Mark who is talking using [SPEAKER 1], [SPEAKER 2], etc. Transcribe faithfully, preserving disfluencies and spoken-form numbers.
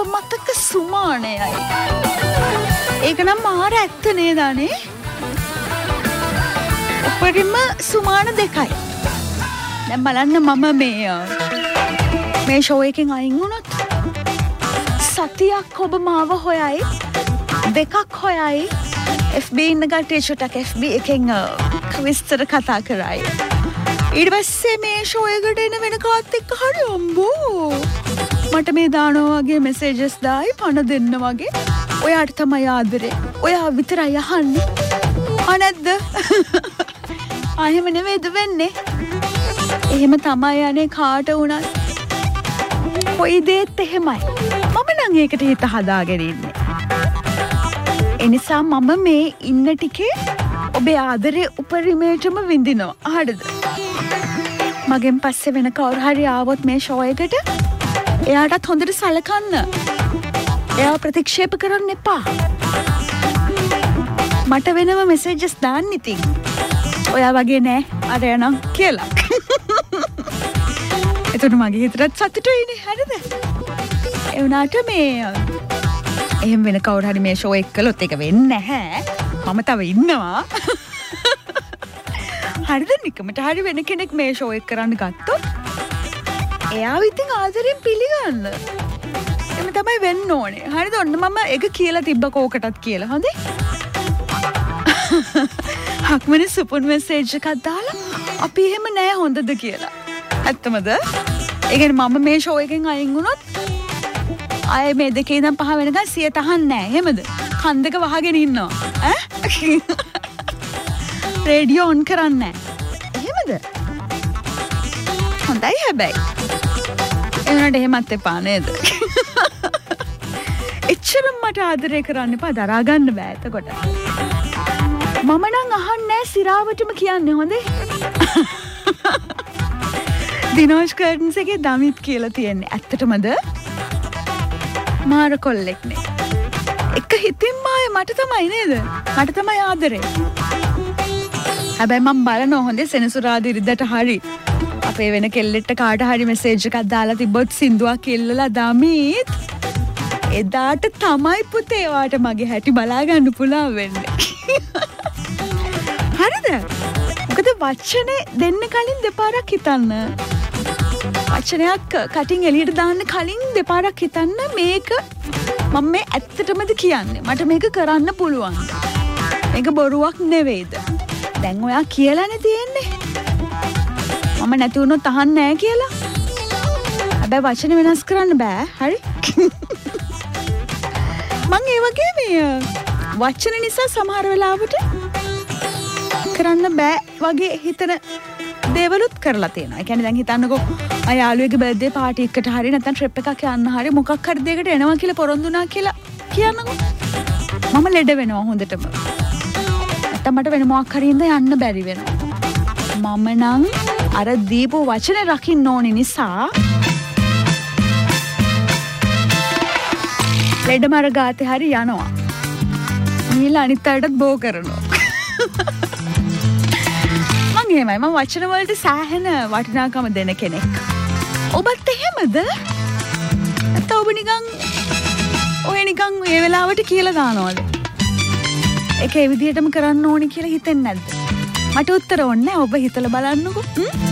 [SPEAKER 1] මතක සුමානයයි. ඒක නම් මාර ඇත්ත නේද අනේ? උපරිම සුමාන දෙකයි. දැන් බලන්න මම මේ මේ ෂෝ එකෙන් අයින් වුණොත් සතියක් ඔබ මාව හොයයි දෙකක් හොයයි F B ඉන්න කට්ටිය චුට්ටක් F B එකෙන් විස්තර කතා කරයි. ඊට පස්සේ මේ ෂෝ එකට එන වෙන කාත් එක්ක හරි අම්බෝ මට මේ දානවා වගේ මෙසේජස් දායි පණ දෙන්න වගේ. ඔයාට තමයි ආදරේ. ඔයා විතරයි අහන්නේ. අනද්ද? ආයෙම නෙවෙයිද වෙන්නේ? එහෙම තමයි අනේ කාට වුණත්. කොයි දේත් එහෙමයි. මම නම් ඒකට හිත හදාගෙන ඉන්නේ. ඒ නිසා මම මේ ඉන්න ටිකේ ඔබේ ආදරේ උපරිමයටම විඳිනවා. හරිද? මගෙන් පස්සේ වෙන කවුරු හරි ආවොත් මේ ෂෝ එකට එයාටත් හොඳට සලකන්න. එයාව ප්‍රතික්ෂේප කරන්න එපා. මට වෙනම මෙසේජස් දාන්න ඉතින්. ඔයා වගේ නෑ අර යනම් කියලා. එතකොට මගේ හිතටත් සතුටුයිනේ. හරිද? ඒ වුණාට මේ එහෙම වෙන කවුරු හරි මේ ෂෝ එක කළොත් ඒක වෙන්නේ නැහැ. මම තව ඉන්නවා. හරිද? නිකමට හරි වෙන කෙනෙක් මේ ෂෝ එක කරන්න ගත්තොත් එයාව ඉතින් ආදරෙන් පිළිගන්න. එමෙ තමයි වෙන්න ඕනේ. හරිද? ඔන්න මම ඒක කියලා තිබ්බ කෝකටත් කියලා. හොඳේ? හක්මනේ සුපුන් මෙසේජ් එකක් දාලා අපි එහෙම නෑ හොඳද කියලා. ඇත්තමද? ඒ කියන්නේ මම මේ ෂෝ එකෙන් අයින් වුණොත් ආයේ මේ දෙකේ ඉඳන් පහ වෙනකන් සියයට අහන්නේ නෑ. එහෙමද? කන් දෙක වහගෙන ඉන්නවා. ඈ? රේඩියෝ ඔන් කරන්නේ නෑ. එහෙමද? හොඳයි හැබැයි. ඒ වුණාට එහෙමත් එපා නේද? එච්චරම මට ආදරය කරන්න එපා. දරා ගන්න බෑ එතකොට. මම නම් අහන්නේ නෑ සිරාවටම කියන්නේ. හොඳේ? දිනෝෂ් කර්ටන්ස් එකේ දමිත් කියලා තියෙන්නේ. ඇත්තටමද? මාර කොල්ලෙක්නේ. එක හිතින්ම ආයේ මට තමයි නේද? මට තමයි ආදරේ. හැබැයි මම බලනවා හොඳේ සෙනසුරාදා ඉරිදට හරි අපේ වෙන කෙල්ලෙක්ට කාට හරි මෙසේජ් එකක් දාලා තිබ්බොත් සින්දුවක් කෙල්ලලා දමිත් එදාට තමයි පුතේ වාට මගේ හැටි බලා ගන්න පුළුවන් වෙන්නේ. හරිද? මොකද වචනේ දෙන්න කලින් දෙපාරක් හිතන්න. වචනයක් කටින් එළියට දාන්න කලින් දෙපාරක් හිතන්න මේක මම මේ ඇත්තටමද කියන්නේ. මට මේක කරන්න පුළුවන්. මේක බොරුවක් නෙවෙයිද? දැන් ඔයා කියලානේ තියෙන්නේ. මම නැති වුණොත් අහන්නේ නැහැ කියලා. හැබැයි වචන වෙනස් කරන්න බෑ. හරි? මං ඒ වගේ මේ වචන නිසා සමහර වෙලාවට කරන්න බෑ වගේ හිතන දේවලුත් කරලා තියෙනවා. ඒ කියන්නේ දැන් හිතන්නකෝ ආ යාළුවෙගේ බර්ත්ඩේ පාටි එකකට හරි නැත්නම් ට්‍රිප් එකක් යන්න හරි මොකක් හරි දෙයකට එනවා කියලා පොරොන්දුනා කියලා කියන්නකෝ. මම ලෙඩ වෙනවා හොඳටම. නැත්නම් මට වෙන මොකක් හරි ඉඳ යන්න බැරි වෙනවා. මම නම් අර දීපු වචනේ රකින්න ඕනි නිසා ලෙඩ මර ගාතේ හරි යනවා. මීලා අනිත් අයටත් බෝ කරනවා. මං එහෙමයි. මම වචන වලට සෑහෙන වටිනාකම දෙන කෙනෙක්. ඔබත් එහෙමද? නැත්නම් ඔබ නිකන් ඔය නිකන් මේ වෙලාවට කියලා දානවද? ඒක ඒ විදිහටම කරන්න ඕනි කියලා හිතෙන්නේ නැද්ද? මට උත්තර ඕනේ නැහැ. ඔබ හිතලා බලන්නකෝ.